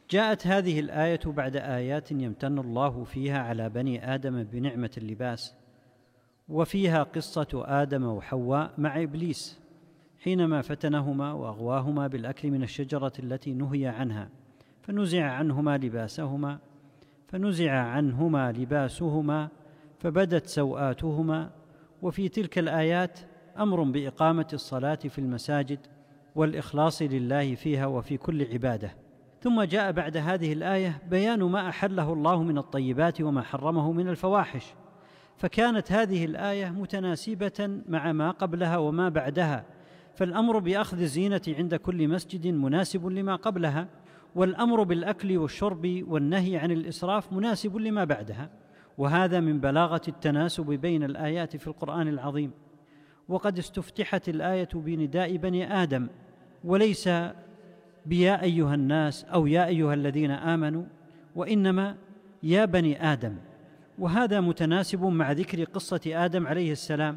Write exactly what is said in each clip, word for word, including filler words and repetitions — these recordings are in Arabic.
جاءت هذه الآية بعد آيات يمتن الله فيها على بني آدم بنعمة اللباس، وفيها قصة آدم وحواء مع إبليس حينما فتنهما وأغواهما بالأكل من الشجرة التي نهي عنها، فنزع عنهما لباسهما فنزع عنهما لباسهما فبدت سوآتهما. وفي تلك الآيات أمر بإقامة الصلاة في المساجد والإخلاص لله فيها وفي كل عبادة. ثم جاء بعد هذه الآية بيان ما أحله الله من الطيبات وما حرمه من الفواحش، فكانت هذه الآية متناسبة مع ما قبلها وما بعدها، فالأمر بأخذ الزينة عند كل مسجد مناسب لما قبلها، والأمر بالأكل والشرب والنهي عن الإسراف مناسب لما بعدها، وهذا من بلاغة التناسب بين الآيات في القرآن العظيم. وقد استفتحت الآية بنداء بني آدم، وليس بيا أيها الناس أو يا أيها الذين آمنوا، وإنما يا بني آدم، وهذا متناسب مع ذكر قصة آدم عليه السلام،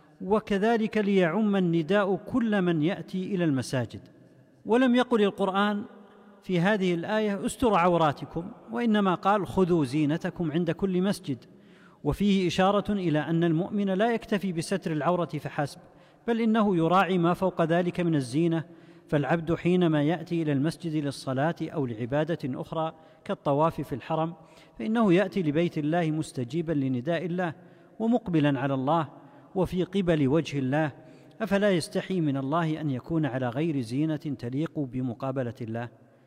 وكذلك ليعم النداء كل من يأتي إلى المساجد. ولم يقل القرآن في هذه الآية استر عوراتكم، وإنما قال خذوا زينتكم عند كل مسجد، وفيه إشارة إلى أن المؤمن لا يكتفي بستر العورة فحسب، بل إنه يراعي ما فوق ذلك من الزينة. فالعبد حينما يأتي إلى المسجد للصلاة أو لعبادة أخرى كالطواف في الحرم، فإنه يأتي لبيت الله مستجيبا لنداء الله ومقبلا على الله وفي قبل وجه الله، أفلا يستحي من الله أن يكون على غير زينة تليق بمقابلة الله؟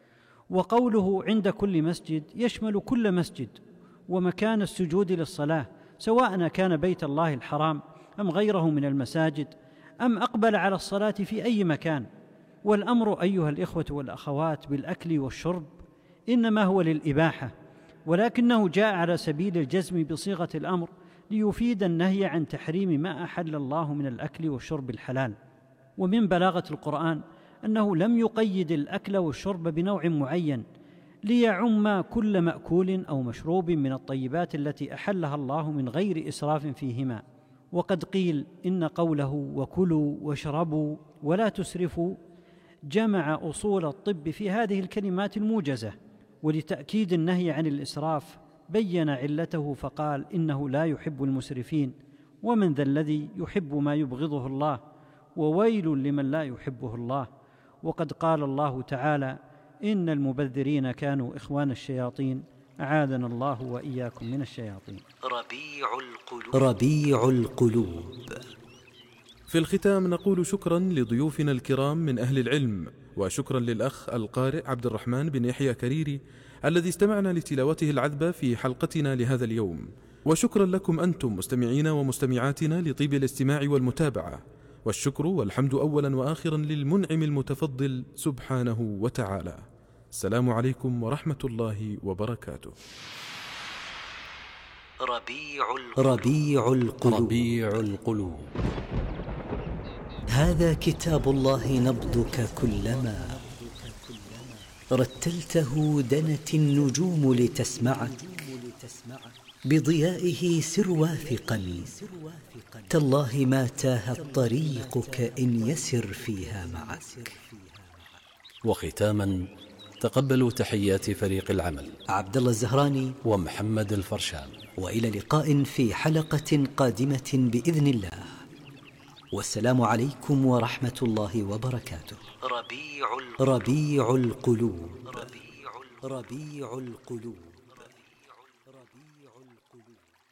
وقوله عند كل مسجد يشمل كل مسجد ومكان السجود للصلاة، سواء كان بيت الله الحرام أم غيره من المساجد، أم أقبل على الصلاة في أي مكان. والأمر أيها الإخوة والأخوات بالأكل والشرب إنما هو للإباحة، ولكنه جاء على سبيل الجزم بصيغة الأمر ليفيد النهي عن تحريم ما أحل الله من الأكل والشرب الحلال. ومن بلاغة القرآن أنه لم يقيد الأكل والشرب بنوع معين، ليعم كل مأكول أو مشروب من الطيبات التي أحلها الله من غير إسراف فيهما. وقد قيل إن قوله وكلوا واشربوا ولا تسرفوا جمع أصول الطب في هذه الكلمات الموجزة، ولتأكيد النهي عن الإسراف بين علته فقال إنه لا يحب المسرفين، ومن ذا الذي يحب ما يبغضه الله، وويل لمن لا يحبه الله. وقد قال الله تعالى إن المبذرين كانوا إخوان الشياطين، أعاذنا الله وإياكم من الشياطين. ربيع القلوب. ربيع القلوب. في الختام نقول شكرا لضيوفنا الكرام من أهل العلم، وشكرا للأخ القارئ عبد الرحمن بن يحيى كريري الذي استمعنا لتلاوته العذبة في حلقتنا لهذا اليوم، وشكرا لكم أنتم مستمعين ومستمعاتنا لطيب الاستماع والمتابعة، والشكر والحمد أولا وآخرا للمنعم المتفضل سبحانه وتعالى. السلام عليكم ورحمة الله وبركاته. ربيع القلوب. ربيع القلوب. ربيع القلوب. هذا كتاب الله نبضك كلما رتلته دنت النجوم لتسمعك، بضيائه سر واثقا تالله ما تاه طريقك إن يسر فيها معك. وختاما تقبلوا تحيات فريق العمل عبد الله الزهراني ومحمد الفرشان، وإلى لقاء في حلقة قادمة بإذن الله، والسلام عليكم ورحمة الله وبركاته. ربيع القلوب. ربيع القلوب. ربيع القلوب. ربيع القلوب.